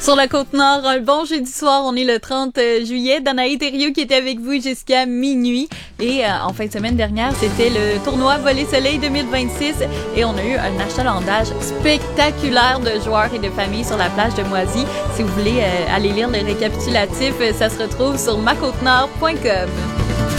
Sur la Côte-Nord, un bon jeudi soir, on est le 30 juillet. Danaï Thériault qui était avec vous jusqu'à minuit. Et en fin de semaine dernière, c'était le tournoi Volley Soleil 2026 et on a eu un achalandage spectaculaire de joueurs et de familles sur la plage de Moisy. Si vous voulez aller lire le récapitulatif, ça se retrouve sur macôtenord.com.